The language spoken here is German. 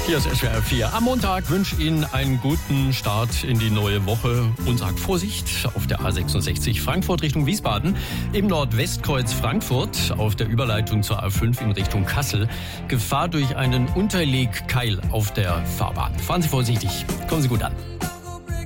Hier ist SWR 4. Am Montag wünsche ich Ihnen einen guten Start in die neue Woche und sage Vorsicht auf der A66 Frankfurt Richtung Wiesbaden, im Nordwestkreuz Frankfurt auf der Überleitung zur A5 in Richtung Kassel. Gefahr durch einen Unterlegkeil auf der Fahrbahn. Fahren Sie vorsichtig, kommen Sie gut an.